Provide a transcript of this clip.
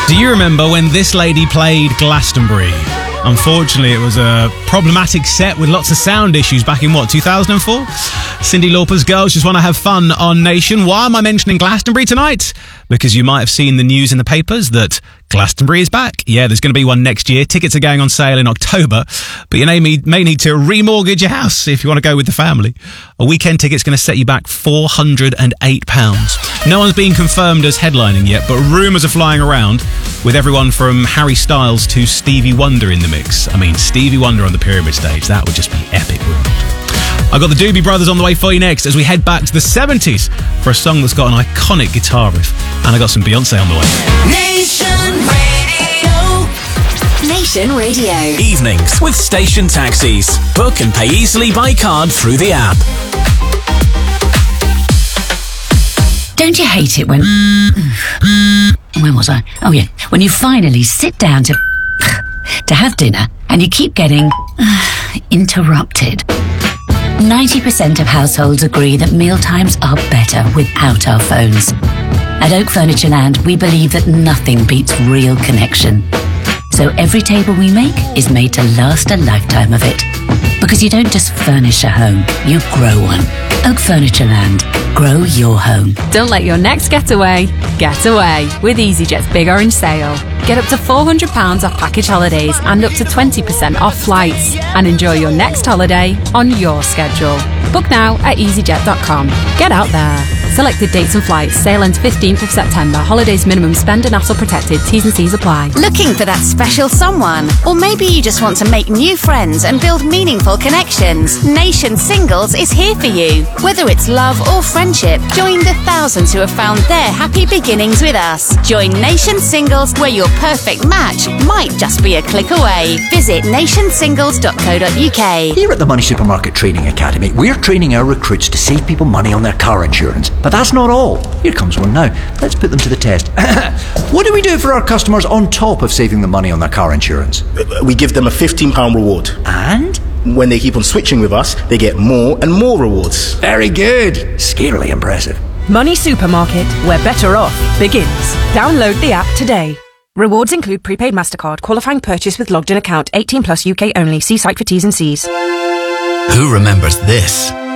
Do you remember when this lady played Glastonbury? Unfortunately, it was a problematic set with lots of sound issues back in, 2004? Cyndi Lauper's Girls Just Want to Have Fun on Nation. Why am I mentioning Glastonbury tonight? Because you might have seen the news in the papers that Glastonbury is back. Yeah, there's going to be one next year. Tickets are going on sale in October, but you may need to remortgage your house if you want to go with the family. A weekend ticket's going to set you back £408. No one's been confirmed as headlining yet, but rumours are flying around with everyone from Harry Styles to Stevie Wonder in the mix. I mean, Stevie Wonder on the Pyramid stage, that would just be epic, wouldn't it? I've got the Doobie Brothers on the way for you next as we head back to the 70s for a song that's got an iconic guitar riff. And I got some Beyonce on the way. Nation Radio. Nation Radio. Evenings with Station Taxis. Book and pay easily by card through the app. Don't you hate it when... Where was I? Oh, yeah. When you finally sit down to have dinner and you keep getting interrupted. 90% of households agree that mealtimes are better without our phones. At Oak Furnitureland, we believe that nothing beats real connection. So every table we make is made to last a lifetime of it. Because you don't just furnish a home, you grow one. Oak Furnitureland. Grow your home. Don't let your next getaway get away with EasyJet's Big Orange Sale. Get up to £400 off package holidays and up to 20% off flights. And enjoy your next holiday on your schedule. Book now at easyjet.com. Get out there. Selected dates and flights. Sale ends 15th of September. Holidays minimum spend and hassle protected. T's and C's apply. Looking for that special someone? Or maybe you just want to make new friends and build meaningful connections. Nation Singles is here for you. Whether it's love or friendship, join the thousands who have found their happy beginnings with us. Join Nation Singles, where your perfect match might just be a click away. Visit nationsingles.co.uk. Here at the Money Supermarket Training Academy, we're training our recruits to save people money on their car insurance. But that's not all. Here comes one now. Let's put them to the test. What do we do for our customers on top of saving them money on their car insurance? We give them a £15 reward. And? When they keep on switching with us, they get more and more rewards. Very good. Scarily impressive. Money Supermarket, where better off begins. Download the app today. Rewards include prepaid MasterCard, qualifying purchase with logged in account, 18 plus UK only. See site for T's and C's. Who remembers this?